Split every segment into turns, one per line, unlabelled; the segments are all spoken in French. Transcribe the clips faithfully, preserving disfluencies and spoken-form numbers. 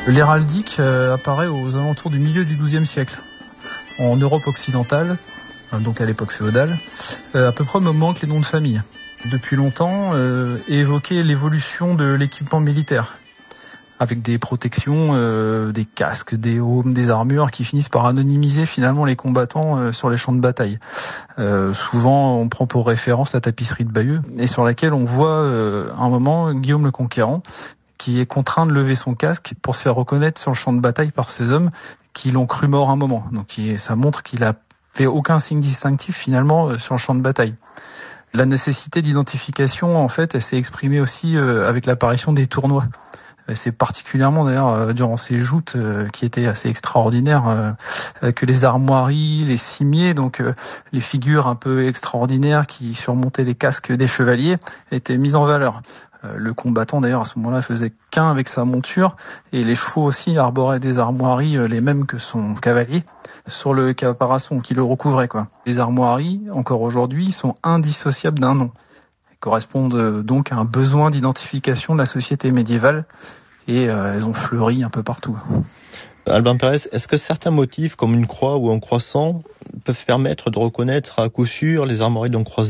L'héraldique euh, apparaît aux alentours du milieu du douzième siècle, en Europe occidentale, euh, donc à l'époque féodale, euh, à peu près au moment que les noms de famille. Depuis longtemps, euh, est évoquée l'évolution de l'équipement militaire, avec des protections, euh, des casques, des aumes, des armures qui finissent par anonymiser finalement les combattants euh, sur les champs de bataille. Euh, souvent, on prend pour référence la tapisserie de Bayeux, et sur laquelle on voit euh, à un moment Guillaume le Conquérant, qui est contraint de lever son casque pour se faire reconnaître sur le champ de bataille par ces hommes qui l'ont cru mort un moment. Donc ça montre qu'il a fait aucun signe distinctif finalement sur le champ de bataille. La nécessité d'identification, en fait, elle s'est exprimée aussi avec l'apparition des tournois. C'est particulièrement d'ailleurs durant ces joutes qui étaient assez extraordinaires que les armoiries, les cimiers, donc les figures un peu extraordinaires qui surmontaient les casques des chevaliers étaient mises en valeur. Le combattant d'ailleurs à ce moment-là faisait qu'un avec sa monture et les chevaux aussi arboraient des armoiries les mêmes que son cavalier sur le caparaçon qui le recouvrait quoi. Les armoiries encore aujourd'hui sont indissociables d'un nom. Elles correspondent donc à un besoin d'identification de la société médiévale et euh, elles ont fleuri un peu partout.
Alban Pérez, est-ce que certains motifs comme une croix ou un croissant peuvent permettre de reconnaître à coup sûr les armoiries d'un croisé ?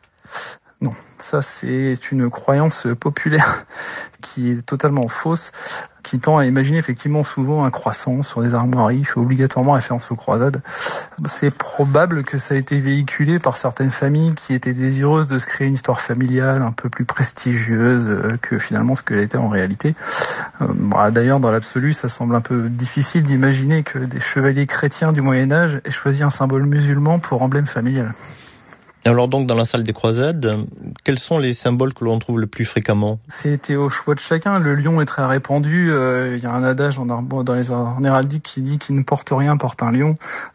Non, ça c'est une croyance populaire qui est totalement fausse, qui tend à imaginer effectivement souvent un croissant sur des armoiries, fait obligatoirement référence aux croisades. C'est probable que ça a été véhiculé par certaines familles qui étaient désireuses de se créer une histoire familiale un peu plus prestigieuse que finalement ce qu'elle était en réalité. D'ailleurs, dans l'absolu, ça semble un peu difficile d'imaginer que des chevaliers chrétiens du Moyen-Âge aient choisi un symbole musulman pour emblème familial.
Alors donc dans la salle des croisades, quels sont les symboles que l'on trouve le plus fréquemment ?
C'était au choix de chacun. Le lion est très répandu. Il euh, y a un adage en, dans les, en héraldique qui dit « qui ne porte rien porte un lion ».